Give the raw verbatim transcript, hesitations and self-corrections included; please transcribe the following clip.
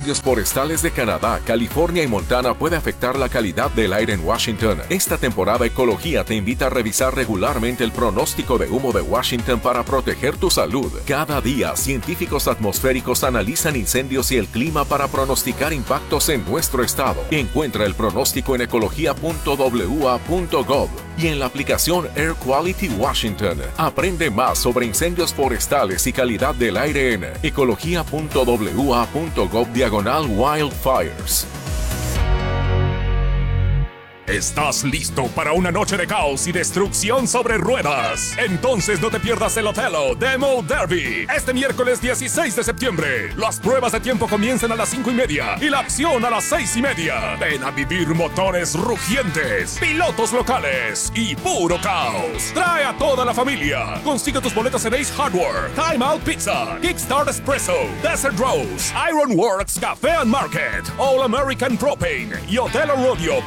incendios forestales de Canadá, California y Montana puede afectar la calidad del aire en Washington. Esta temporada Ecología te invita a revisar regularmente el pronóstico de humo de Washington para proteger tu salud. Cada día, científicos atmosféricos analizan incendios y el clima para pronosticar impactos en nuestro estado. Encuentra el pronóstico en ecología punto w a punto gov y en la aplicación Air Quality Washington. Aprende más sobre incendios forestales y calidad del aire en ecología punto w a punto gov diagonal wildfires. ¿Estás listo para una noche de caos y destrucción sobre ruedas? Entonces no te pierdas el Othello Demo Derby este miércoles dieciséis de septiembre. Las pruebas de tiempo comienzan a las cinco y media y la acción a las seis y media. Ven a vivir motores rugientes, pilotos locales y puro caos. Trae a toda la familia. Consigue tus boletas en Ace Hardware, Time Out Pizza, Kickstart Espresso, Desert Rose, Ironworks Café and Market, All American Propane y Othello Rodeo